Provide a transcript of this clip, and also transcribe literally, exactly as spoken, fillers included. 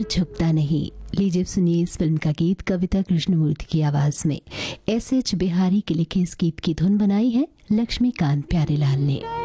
झुकता नहीं। लीजिए सुनिए इस फिल्म का गीत कविता कृष्णमूर्ति की आवाज में एस एच बिहारी के लिखे इस गीत की धुन बनाई है लक्ष्मीकांत प्यारेलाल ने।